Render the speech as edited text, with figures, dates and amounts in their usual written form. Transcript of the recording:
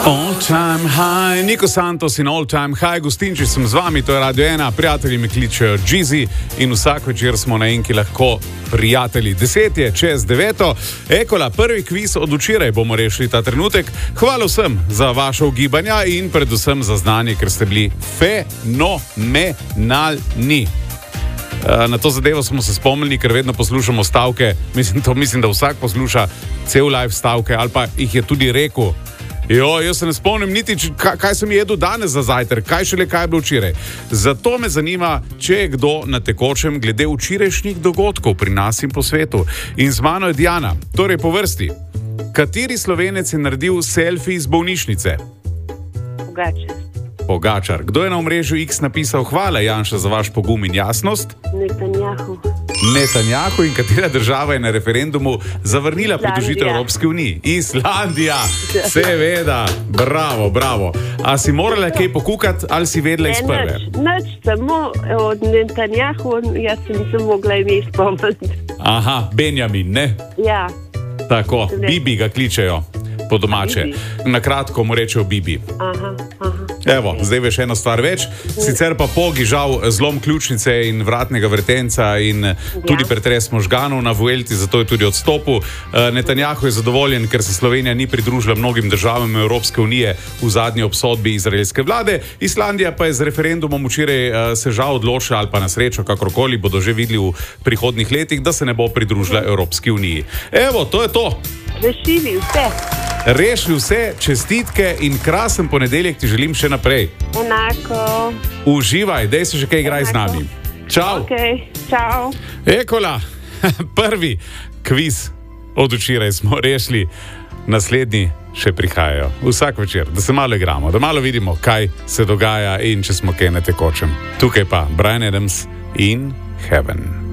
All time high, Niko Santos in all time high, gostinči sem z vami, to je Radio 1, prijatelji me kličejo Jeezy in vsak večer smo na enki lahko prijatelji. 10 je čez 9. Ekola, prvi kviz od včeraj bomo rešili ta trenutek. Hvala vsem za vaše ugibanja in predvsem za znanje, ker ste bili fenomenalni. Na to zadevo smo se spomnili, ker vedno poslušamo stavke, mislim, da vsak posluša cel live stavke ali pa jih je tudi rekel. Jaz se ne spomnim niti, kaj sem jedel danes za zajtrk, kaj je bilo včeraj. Zato me zanima, če je kdo na tekočem glede včerajšnjih dogodkov pri nas in po svetu. In z mano je Diana. Torej po vrsti. Kateri Slovenec je naredil selfie iz bolnišnice? Pogačar. Kdo je na omrežju X napisal hvala Janša za vaš pogum in jasnost? Netanjahu. In katera država je na referendumu zavrnila pridružitev Evropski uniji? Islandija. Seveda. Bravo. A si morala kaj pokukati ali si vedela iz prve? Nič, samo od Netanjahu, jaz se nisem mogla ime spomniti. Aha, Benjamin, ne? Ja. Tako, Bibi ga kličejo po domače. Na kratko mu rečejo Bibi. Aha. Evo, zdaj veš eno stvar več. Sicer pa Pogi žal zlom ključnice in vratnega vretenca in tudi pretres možganov na Vuelti, zato je tudi odstopil. Netanjahu je zadovoljen, ker se Slovenija ni pridružila mnogim državam Evropske unije v zadnji obsodbi izraelske vlade. Islandija pa je z referendumom včeraj se žal odločila, ali pa na srečo, kakorkoli, bodo že videli v prihodnih letih, da se ne bo pridružila Evropski uniji. Evo, to je to. Rešili vse, čestitke in krasen ponedeljek ti želim še naprej. Enako. Uživaj, daj se že kaj igraj z nami. Čau. Okay, čau. Ekola, prvi kviz od včeraj smo rešili, naslednji še prihajajo. Vsak večer, da se malo igramo, da malo vidimo, kaj se dogaja in če smo kaj na tekočem. Tukaj pa Bryan Adams in Heaven.